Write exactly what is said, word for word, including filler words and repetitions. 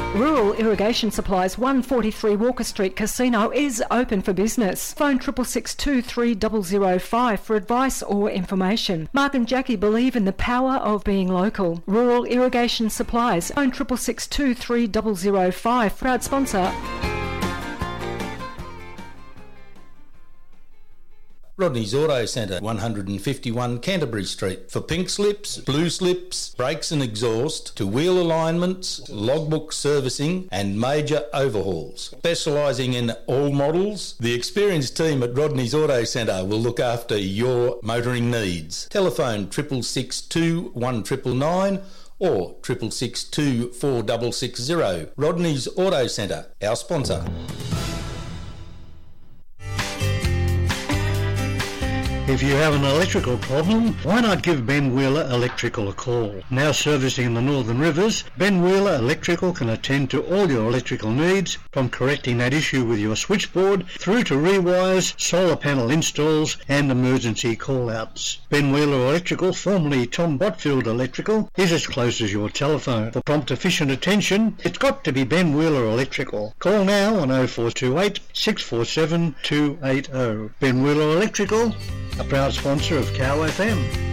Rural Irrigation Supplies, one forty-three Walker Street Casino is open for business. Phone six six six, two three zero zero five for advice or information. Mark and Jackie believe in the power of being local. Rural Irrigation Supplies, phone six six six, two three zero zero five. Proud sponsor. Rodney's Auto Centre, one fifty-one Canterbury Street. For pink slips, blue slips, brakes and exhaust, to wheel alignments, logbook servicing and major overhauls. Specialising in all models, the experienced team at Rodney's Auto Centre will look after your motoring needs. Telephone triple six two one triple nine or triple six two four six six zero. Rodney's Auto Centre, our sponsor. If you have an electrical problem, why not give Ben Wheeler Electrical a call? Now servicing in the Northern Rivers, Ben Wheeler Electrical can attend to all your electrical needs, from correcting that issue with your switchboard through to rewires, solar panel installs and emergency call-outs. Ben Wheeler Electrical, formerly Tom Botfield Electrical, is as close as your telephone. For prompt efficient attention, it's got to be Ben Wheeler Electrical. Call now on oh four two eight, six four seven, two eight oh. Ben Wheeler Electrical, a proud sponsor of Cow F M.